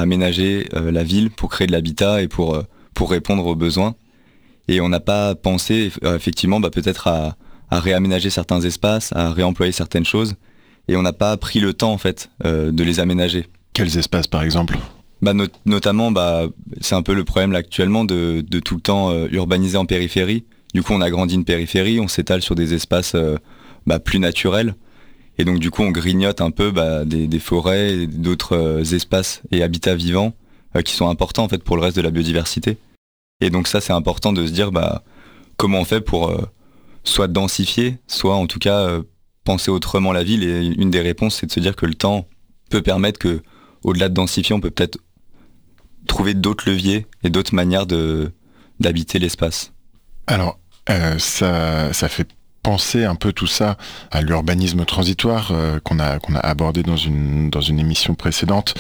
aménager la ville pour créer de l'habitat et pour répondre aux besoins. Et on n'a pas pensé effectivement peut-être à réaménager certains espaces, à réemployer certaines choses. Et on n'a pas pris le temps en fait de les aménager. Quels espaces par exemple ? Notamment, c'est un peu le problème là, actuellement de tout le temps urbaniser en périphérie. Du coup, on agrandit une périphérie, on s'étale sur des espaces plus naturels. Et donc, du coup, on grignote un peu des forêts et d'autres espaces et habitats vivants qui sont importants en fait pour le reste de la biodiversité. Et donc ça, c'est important de se dire comment on fait pour soit densifier, soit en tout cas penser autrement la ville. Et une des réponses, c'est de se dire que le temps peut permettre que, au-delà de densifier, on peut peut-être trouver d'autres leviers et d'autres manières d'habiter l'espace. Alors, ça fait penser un peu tout ça à l'urbanisme transitoire qu'on a abordé dans une émission précédente,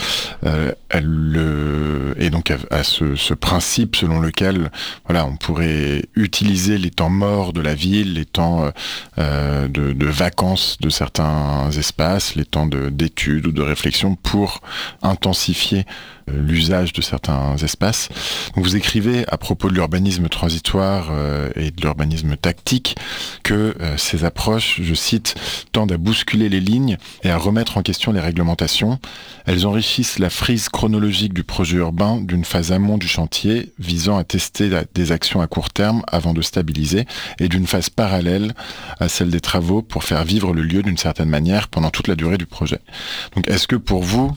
et donc à ce principe selon lequel on pourrait utiliser les temps morts de la ville, les temps de vacances de certains espaces, les temps d'études ou de réflexion pour intensifier l'usage de certains espaces. Donc vous écrivez à propos de l'urbanisme transitoire et de l'urbanisme tactique que ces approches, je cite, tendent à bousculer les lignes et à remettre en question les réglementations. Elles enrichissent la frise chronologique du projet urbain d'une phase amont du chantier visant à tester des actions à court terme avant de stabiliser et d'une phase parallèle à celle des travaux pour faire vivre le lieu d'une certaine manière pendant toute la durée du projet. Donc est-ce que pour vous,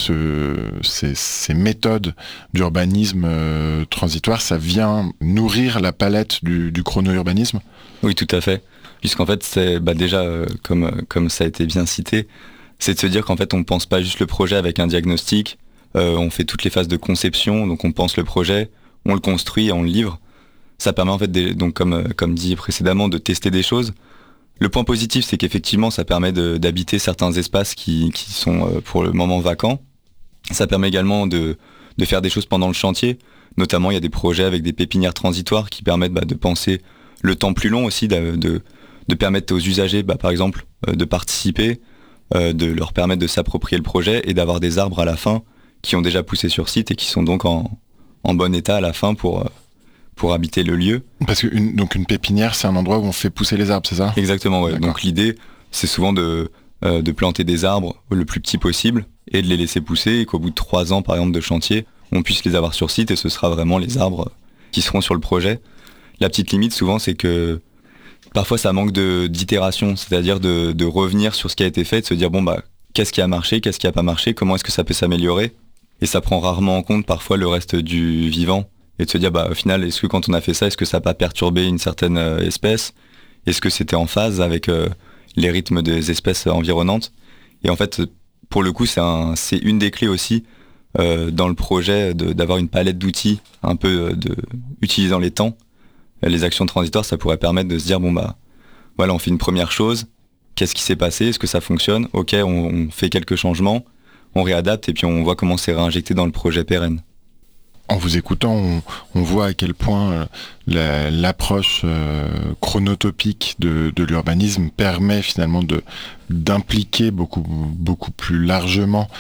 ces méthodes d'urbanisme transitoire, ça vient nourrir la palette du chrono-urbanisme ? Oui, tout à fait. Puisqu'en fait, c'est déjà, comme ça a été bien cité, c'est de se dire qu'en fait, on ne pense pas juste le projet avec un diagnostic, on fait toutes les phases de conception, donc on pense le projet, on le construit et on le livre. Ça permet en fait, donc comme dit précédemment, de tester des choses. Le point positif, c'est qu'effectivement, ça permet d'habiter certains espaces qui sont pour le moment vacants. Ça permet également de faire des choses pendant le chantier. Notamment, il y a des projets avec des pépinières transitoires qui permettent de penser le temps plus long aussi, de permettre aux usagers, par exemple, de participer, de leur permettre de s'approprier le projet et d'avoir des arbres à la fin qui ont déjà poussé sur site et qui sont donc en bon état à la fin pour habiter le lieu. Parce que une pépinière, c'est un endroit où on fait pousser les arbres, c'est ça ? Exactement, ouais. D'accord. Donc l'idée, c'est souvent de planter des arbres le plus petit possible et de les laisser pousser et qu'au bout de 3 ans, par exemple, de chantier, on puisse les avoir sur site et ce sera vraiment les arbres qui seront sur le projet. La petite limite, souvent, c'est que parfois, ça manque d'itération, c'est-à-dire de revenir sur ce qui a été fait, de se dire, qu'est-ce qui a marché, qu'est-ce qui a pas marché, comment est-ce que ça peut s'améliorer ? Et ça prend rarement en compte parfois le reste du vivant. Et de se dire, au final, est-ce que quand on a fait ça, est-ce que ça n'a pas perturbé une certaine espèce ? Est-ce que c'était en phase avec les rythmes des espèces environnantes ? Et en fait, pour le coup, c'est une des clés aussi dans le projet d'avoir une palette d'outils, un peu utilisant les temps. Les actions transitoires, ça pourrait permettre de se dire, on fait une première chose, qu'est-ce qui s'est passé, est-ce que ça fonctionne ? Ok, on fait quelques changements, on réadapte et puis on voit comment c'est réinjecté dans le projet pérenne. En vous écoutant, on voit à quel point l'approche chronotopique de l'urbanisme permet finalement d'impliquer beaucoup plus largement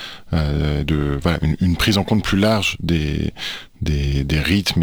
une prise en compte plus large des rythmes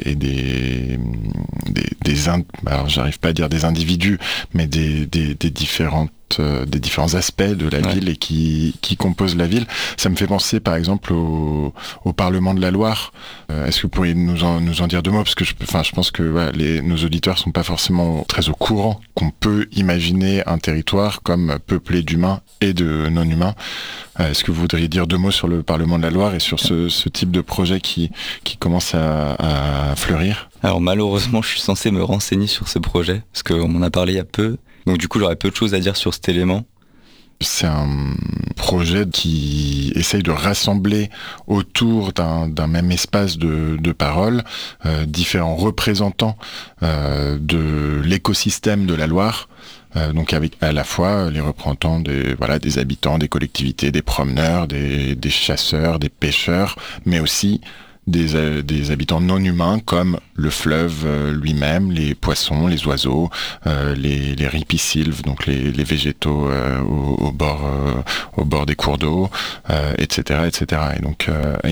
alors j'arrive pas à dire des individus, mais des différents aspects de la ville et qui composent la ville. Ça me fait penser par exemple au Parlement de la Loire. Est-ce que vous pourriez nous en dire 2 mots, parce que je pense que nos auditeurs sont pas forcément très au courant qu'on peut imaginer un territoire comme peuplé d'humains et de non-humains. Est-ce que vous voudriez dire 2 mots sur le Parlement de la Loire et sur ce type de projet qui commence à fleurir ? Alors malheureusement, je suis censé me renseigner sur ce projet, parce qu'on m'en a parlé il y a peu. Donc du coup, j'aurais peu de choses à dire sur cet élément. C'est un projet qui essaye de rassembler autour d'un même espace de parole différents représentants de l'écosystème de la Loire. Donc avec à la fois les représentants des habitants, des collectivités, des promeneurs, des chasseurs, des pêcheurs, mais aussi des habitants non humains comme le fleuve lui-même, les poissons, les oiseaux, les ripisylves, donc les végétaux au bord des cours d'eau, etc., etc. Et donc,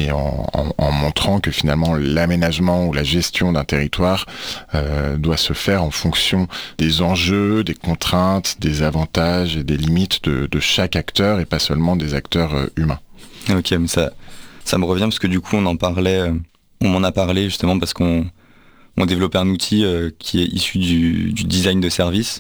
en montrant que finalement l'aménagement ou la gestion d'un territoire doit se faire en fonction des enjeux, des contraintes, des avantages et des limites de chaque acteur et pas seulement des acteurs humains. Ok, mais ça me revient parce que du coup on m'en a parlé justement parce qu'on développait un outil qui est issu du design de service,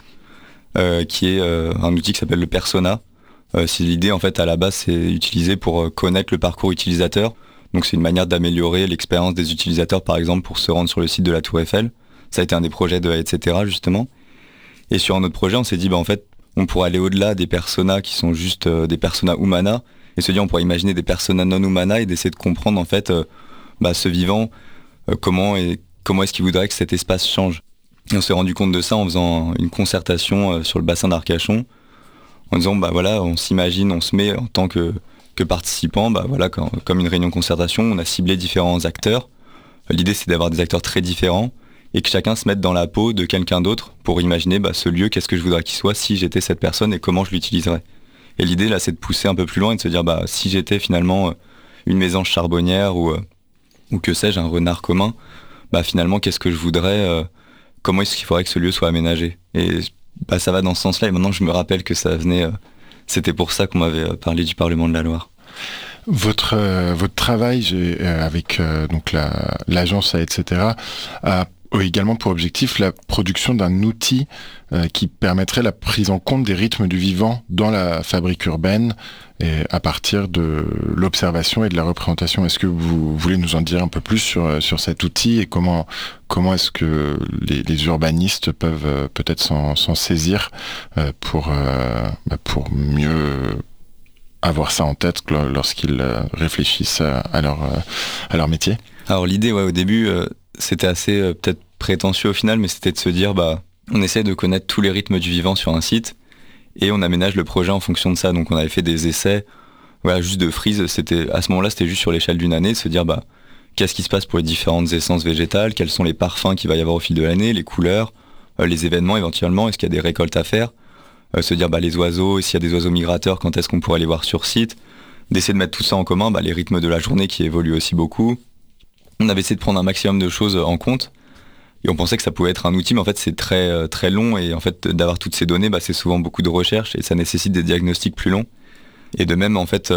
qui est un outil qui s'appelle le Persona. C'est l'idée en fait à la base, c'est utilisé pour connaître le parcours utilisateur. Donc c'est une manière d'améliorer l'expérience des utilisateurs, par exemple pour se rendre sur le site de la Tour Eiffel. Ça a été un des projets de etc. justement. Et sur un autre projet, on s'est dit en fait on pourrait aller au-delà des personas qui sont juste des personas humana et se dire on pourrait imaginer des personas non humana et d'essayer de comprendre en fait ce vivant, comment est-ce qu'il voudrait que cet espace change. Et on s'est rendu compte de ça en faisant une concertation sur le bassin d'Arcachon, en disant on s'imagine, on se met en tant que participant, comme une réunion concertation, on a ciblé différents acteurs. L'idée c'est d'avoir des acteurs très différents et que chacun se mette dans la peau de quelqu'un d'autre pour imaginer ce lieu, qu'est-ce que je voudrais qu'il soit si j'étais cette personne et comment je l'utiliserais. Et l'idée là c'est de pousser un peu plus loin et de se dire si j'étais finalement une mésange charbonnière ou que sais-je, un renard commun, finalement qu'est-ce que je voudrais, comment est-ce qu'il faudrait que ce lieu soit aménagé. Et ça va dans ce sens-là et maintenant je me rappelle que ça venait, c'était pour ça qu'on m'avait parlé du Parlement de la Loire. Votre travail avec donc l'agence etc. a également pour objectif la production d'un outil qui permettrait la prise en compte des rythmes du vivant dans la fabrique urbaine et à partir de l'observation et de la représentation. Est-ce que vous voulez nous en dire un peu plus sur cet outil et comment est-ce que les urbanistes peuvent peut-être s'en saisir pour mieux avoir ça en tête lorsqu'ils réfléchissent à leur métier? Alors l'idée, au début, c'était assez peut-être prétentieux au final, mais c'était de se dire, on essaie de connaître tous les rythmes du vivant sur un site, et on aménage le projet en fonction de ça. Donc on avait fait des essais, juste de frises. À ce moment-là, c'était juste sur l'échelle d'une année, de se dire, qu'est-ce qui se passe pour les différentes essences végétales, quels sont les parfums qu'il va y avoir au fil de l'année, les couleurs, les événements éventuellement, est-ce qu'il y a des récoltes à faire, se dire les oiseaux, s'il y a des oiseaux migrateurs, quand est-ce qu'on pourrait les voir sur site, d'essayer de mettre tout ça en commun, les rythmes de la journée qui évoluent aussi beaucoup. On avait essayé de prendre un maximum de choses en compte et on pensait que ça pouvait être un outil, mais en fait c'est très, très long et en fait d'avoir toutes ces données, c'est souvent beaucoup de recherche et ça nécessite des diagnostics plus longs. Et de même en fait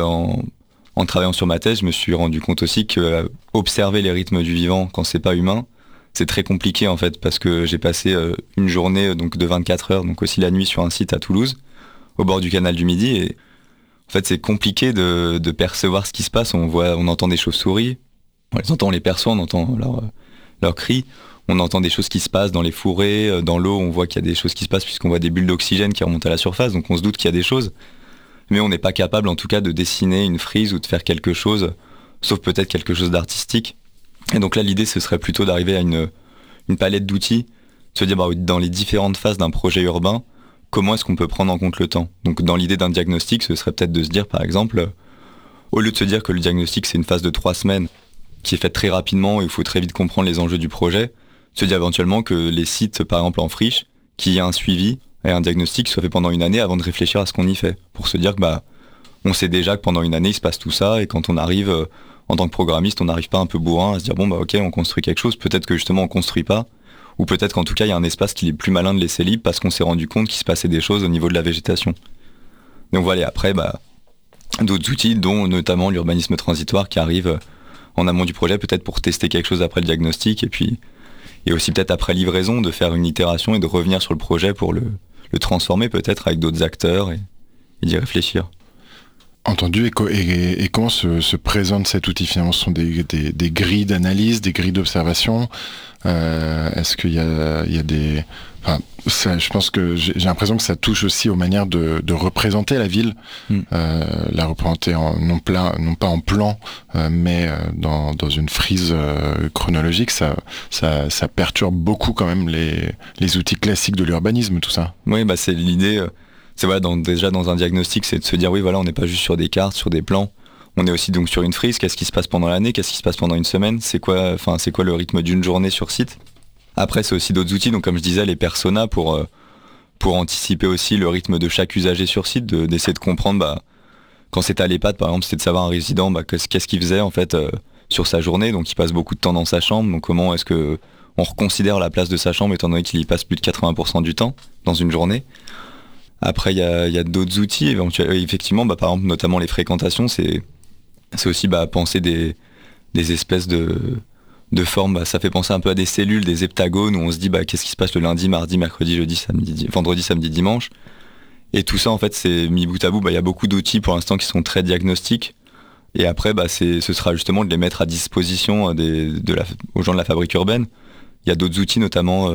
en travaillant sur ma thèse, je me suis rendu compte aussi que observer les rythmes du vivant quand c'est pas humain, c'est très compliqué en fait parce que j'ai passé une journée donc de 24 heures, donc aussi la nuit sur un site à Toulouse, au bord du canal du Midi et en fait c'est compliqué de percevoir ce qui se passe. On entend des chauves-souris. On les entend, on les perçoit, on entend leurs cris, on entend des choses qui se passent dans les fourrés, dans l'eau, on voit qu'il y a des choses qui se passent puisqu'on voit des bulles d'oxygène qui remontent à la surface, donc on se doute qu'il y a des choses, mais on n'est pas capable en tout cas de dessiner une frise ou de faire quelque chose, sauf peut-être quelque chose d'artistique. Et donc là l'idée ce serait plutôt d'arriver à une palette d'outils, de se dire dans les différentes phases d'un projet urbain, comment est-ce qu'on peut prendre en compte le temps. Donc dans l'idée d'un diagnostic, ce serait peut-être de se dire par exemple, au lieu de se dire que le diagnostic c'est une phase de 3 semaines, qui est faite très rapidement et il faut très vite comprendre les enjeux du projet, se dire éventuellement que les sites, par exemple en friche, qu'il y a un suivi et un diagnostic soit fait pendant une année avant de réfléchir à ce qu'on y fait. Pour se dire que on sait déjà que pendant une année il se passe tout ça et quand on arrive en tant que programmiste, on n'arrive pas un peu bourrin à se dire ok, on construit quelque chose, peut-être que justement on construit pas, ou peut-être qu'en tout cas il y a un espace qu'il est plus malin de laisser libre parce qu'on s'est rendu compte qu'il se passait des choses au niveau de la végétation. Donc voilà, et après d'autres outils dont notamment l'urbanisme transitoire qui arrive en amont du projet, peut-être pour tester quelque chose après le diagnostic, et aussi peut-être après livraison, de faire une itération et de revenir sur le projet pour le transformer peut-être avec d'autres acteurs et d'y réfléchir. Entendu, et comment se présente cet outil finalement? Ce sont des grilles d'analyse, des grilles d'observation. Est-ce qu'il y a des... je pense que j'ai l'impression que ça touche aussi aux manières de représenter la ville, la représenter non pas en plan, mais dans une frise chronologique. Ça perturbe beaucoup quand même les outils classiques de l'urbanisme, tout ça. Oui, c'est l'idée. C'est déjà dans un diagnostic, c'est de se dire on n'est pas juste sur des cartes, sur des plans. On est aussi donc sur une frise, qu'est-ce qui se passe pendant l'année, qu'est-ce qui se passe pendant une semaine, c'est quoi le rythme d'une journée sur site. Après, c'est aussi d'autres outils, donc comme je disais, les personas pour anticiper aussi le rythme de chaque usager sur site, d'essayer de comprendre, quand c'était à l'EHPAD par exemple, c'était de savoir un résident qu'est-ce qu'il faisait en fait sur sa journée, donc il passe beaucoup de temps dans sa chambre, donc comment est-ce que on reconsidère la place de sa chambre étant donné qu'il y passe plus de 80% du temps dans une journée. Après, il y a d'autres outils, effectivement, par exemple, notamment les fréquentations, c'est aussi penser des espèces de formes, ça fait penser un peu à des cellules, des heptagones, où on se dit qu'est-ce qui se passe le lundi, mardi, mercredi, jeudi, vendredi, samedi, dimanche. Et tout ça, en fait, c'est mis bout à bout, il y a beaucoup d'outils pour l'instant qui sont très diagnostiques. Et après, ce sera justement de les mettre à disposition aux gens de la fabrique urbaine. Il y a d'autres outils, notamment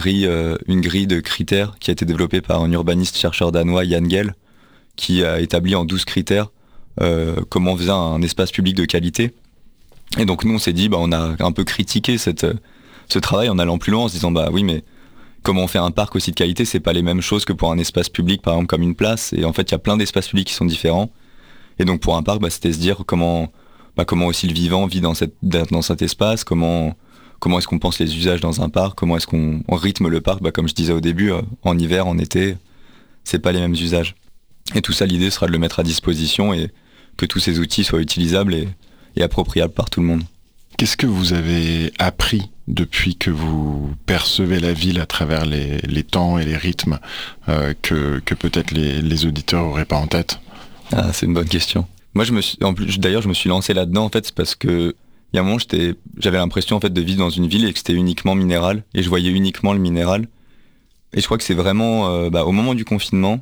une grille de critères qui a été développée par un urbaniste chercheur danois, Jan Gehl, qui a établi en 12 critères comment on faisait un espace public de qualité. Et donc nous, on s'est dit, on a un peu critiqué ce travail en allant plus loin, en se disant, oui, mais comment on fait un parc aussi de qualité, c'est pas les mêmes choses que pour un espace public, par exemple comme une place. Et en fait, il y a plein d'espaces publics qui sont différents. Et donc pour un parc, c'était se dire comment aussi le vivant vit dans cet espace, comment est-ce qu'on pense les usages dans un parc, comment est-ce qu'on rythme le parc, comme je disais au début, en hiver, en été, c'est pas les mêmes usages. Et tout ça, l'idée sera de le mettre à disposition et que tous ces outils soient utilisables et appropriables par tout le monde. Qu'est-ce que vous avez appris depuis que vous percevez la ville à travers les temps et les rythmes que peut-être les auditeurs n'auraient pas en tête ? Ah, c'est une bonne question. Moi, je me suis lancé là-dedans, en fait, c'est parce que il y a un moment, j'avais l'impression, en fait, de vivre dans une ville et que c'était uniquement minéral, et je voyais uniquement le minéral. Et je crois que c'est vraiment, au moment du confinement,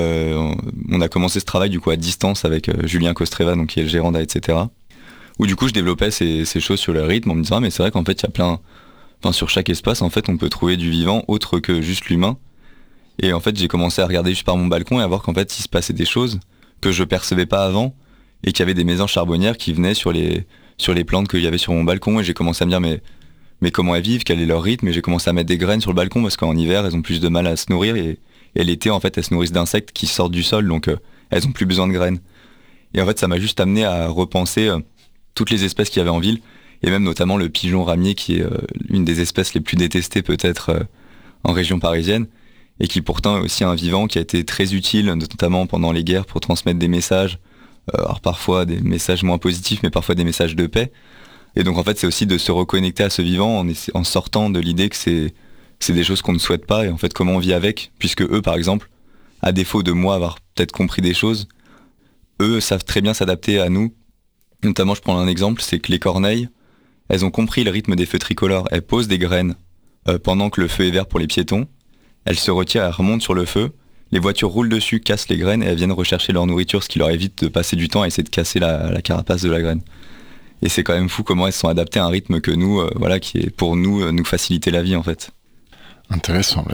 on a commencé ce travail, du coup, à distance avec Julien Kostreva, donc, qui est le gérant etc. Où, du coup, je développais ces choses sur le rythme en me disant, mais c'est vrai qu'en fait, il y a sur chaque espace, en fait, on peut trouver du vivant autre que juste l'humain. Et en fait, j'ai commencé à regarder juste par mon balcon et à voir qu'en fait, il se passait des choses que je percevais pas avant et qu'il y avait des maisons charbonnières qui venaient sur les plantes qu'il y avait sur mon balcon, et j'ai commencé à me dire mais comment elles vivent, quel est leur rythme, et j'ai commencé à mettre des graines sur le balcon parce qu'en hiver elles ont plus de mal à se nourrir et l'été en fait elles se nourrissent d'insectes qui sortent du sol, donc elles ont plus besoin de graines. Et en fait ça m'a juste amené à repenser toutes les espèces qu'il y avait en ville, et même notamment le pigeon ramier qui est une des espèces les plus détestées peut-être en région parisienne, et qui pourtant est aussi un vivant qui a été très utile, notamment pendant les guerres, pour transmettre des messages. Alors parfois des messages moins positifs, mais parfois des messages de paix. Et donc en fait c'est aussi de se reconnecter à ce vivant en sortant de l'idée que c'est des choses qu'on ne souhaite pas, et en fait comment on vit avec, puisque eux par exemple, à défaut de moi avoir peut-être compris des choses, eux savent très bien s'adapter à nous. Notamment, je prends un exemple, c'est que les corneilles, elles ont compris le rythme des feux tricolores, elles posent des graines pendant que le feu est vert pour les piétons, elles se retirent, elles remontent sur le feu, les voitures roulent dessus, cassent les graines et elles viennent rechercher leur nourriture, ce qui leur évite de passer du temps à essayer de casser la carapace de la graine. Et c'est quand même fou comment elles sont adaptées à un rythme que nous, qui est pour nous faciliter la vie en fait. Intéressant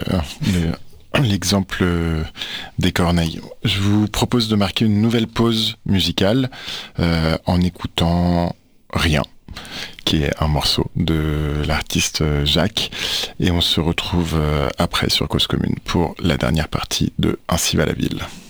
l'exemple des corneilles. Je vous propose de marquer une nouvelle pause musicale en écoutant Rien, qui est un morceau de l'artiste Jacques, et on se retrouve après sur Cause Commune pour la dernière partie de Ainsi va la ville.